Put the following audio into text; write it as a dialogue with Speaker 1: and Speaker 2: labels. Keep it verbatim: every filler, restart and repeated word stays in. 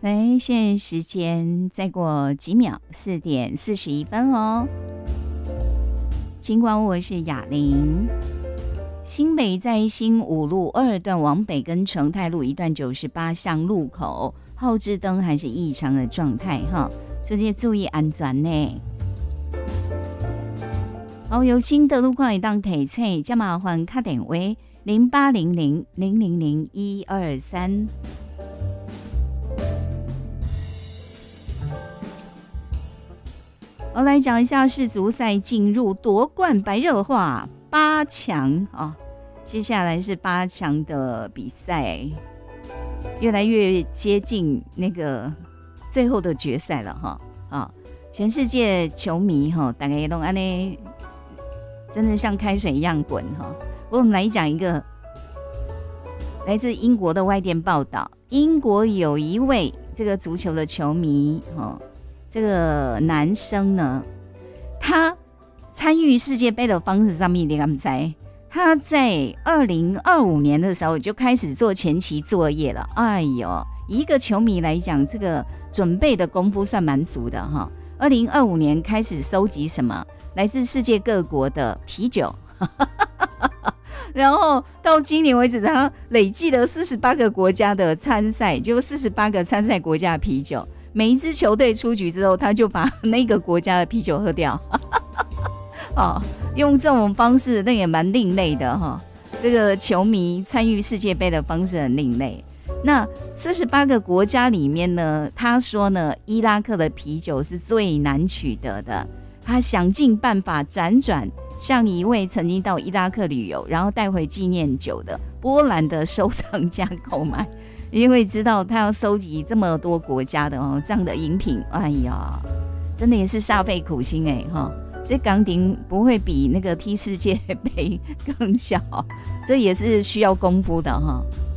Speaker 1: 来，现在时间再过几秒，四点四十一分哦。尽管我是雅玲，新北在新五路二段往北跟成泰路一段九十八巷路口，后置灯还是异常的状态哈，所以注意安全呢。好，有新的路况会当提醒，再麻烦打电话零八零零零零零一二三。我来讲一下世足赛进入夺冠白热化八强啊，接下来是八强的比赛，越来越接近那个最后的决赛了哈啊！全世界球迷哈，大概都安呢，真的像开水一样滚哈。不过我们来讲一个来自英国的外电报道，英国有一位这个足球的球迷哈。这个男生呢，他参与世界杯的方式上面，你敢猜？他在二零二五年的时候就开始做前期作业了。哎呦，一个球迷来讲，这个准备的功夫算蛮足的哈。二零二五年开始收集什么来自世界各国的啤酒，然后到今年为止，他累计了四十八个国家的参赛，就四十八个参赛国家的啤酒。每一支球队出局之后，他就把那个国家的啤酒喝掉。哦，用这种方式，那也蛮另类的哈。这个球迷参与世界杯的方式很另类。那四十八个国家里面呢，他说呢，伊拉克的啤酒是最难取得的。他想尽办法辗转向一位曾经到伊拉克旅游，然后带回纪念酒的波兰的收藏家购买。因为知道他要收集这么多国家的哦这样的饮品，哎呀，真的也是煞费苦心哎哈！这钢鼎不会比那个踢世界杯更小，这也是需要功夫的哈。